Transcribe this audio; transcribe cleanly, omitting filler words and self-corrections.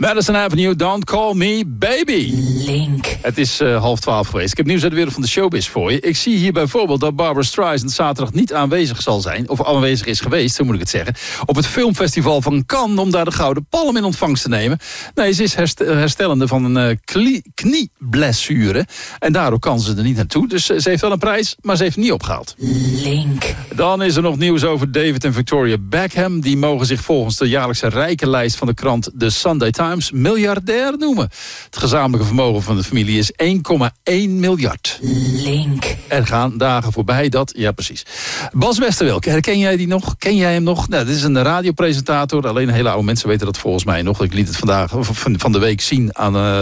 Madison Avenue, Don't Call Me Baby. Link. Het is 11:30 geweest. Ik heb nieuws uit de wereld van de showbiz voor je. Ik zie hier bijvoorbeeld dat Barbra Streisand zaterdag niet aanwezig zal zijn. Of aanwezig is geweest, zo moet ik het zeggen. Op het filmfestival van Cannes om daar de Gouden Palm in ontvangst te nemen. Nee, ze is herstellende van een knieblessure. En daardoor kan ze er niet naartoe. Dus ze heeft wel een prijs, maar ze heeft het niet opgehaald. Link. Dan is er nog nieuws over David en Victoria Beckham. Die mogen zich volgens de jaarlijkse rijkenlijst van de krant The Sunday Times miljardair noemen. Het gezamenlijke vermogen van de familie is 1,1 miljard. Link. Er gaan dagen voorbij dat... Ja, precies. Bas Westerwelk, herken jij die nog? Ken jij hem nog? Nou, dit is een radiopresentator. Alleen hele oude mensen weten dat volgens mij nog. Ik liet het vandaag van de week zien aan...